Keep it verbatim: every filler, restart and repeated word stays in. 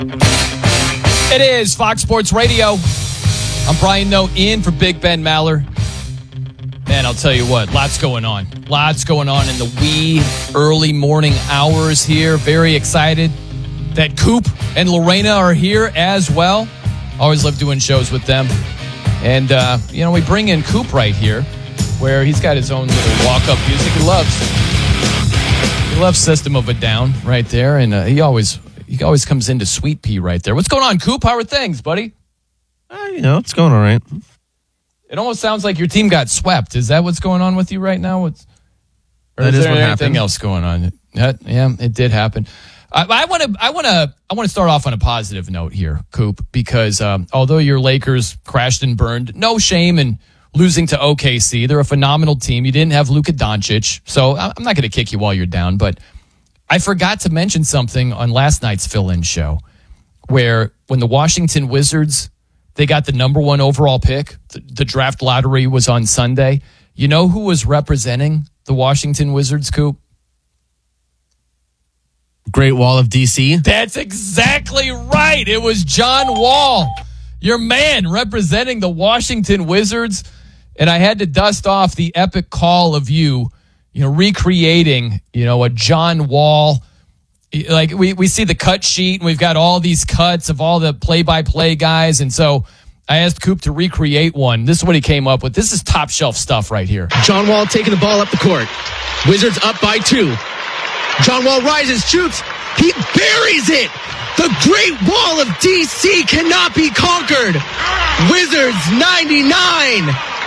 It is Fox Sports Radio. I'm Brian Noe in for Big Ben Maller. Man, I'll tell you what, lots going on. Lots going on in the wee early morning hours here. Very excited that Coop and Lorena are here as well. Always love doing shows with them. And, uh, you know, we bring in Coop right here, where he's got his own little walk-up music he loves. He loves System of a Down right there, and uh, he always he always comes into Sweet Pea right there. What's going on, Coop? How are things, buddy? Uh, you know, it's going all right. It almost sounds like your team got swept. Is that what's going on with you right now? What's, or that is, is there what anything happened. else going on? That, yeah, it did happen. I want to, I want to, I want to start off on a positive note here, Coop, because um, although your Lakers crashed and burned, no shame in losing to O K C. They're a phenomenal team. You didn't have Luka Doncic, so I'm not going to kick you while you're down. But I forgot to mention something on last night's fill-in show, where when the Washington Wizards, they got the number one overall pick. The, the draft lottery was on Sunday. You know who was representing the Washington Wizards, Coop? Great Wall of D C. That's exactly right. It was John Wall, your man, representing the Washington Wizards. And I had to dust off the epic call of you, you know, recreating, you know, a John Wall. Like we, we see the cut sheet and we've got all these cuts of all the play-by-play guys. And so I asked Coop to recreate one. This is what he came up with. This is top shelf stuff right here. John Wall taking the ball up the court. Wizards up by two. John Wall rises, shoots. He buries it. The Great Wall of D C cannot be conquered. Wizards ninety-nine.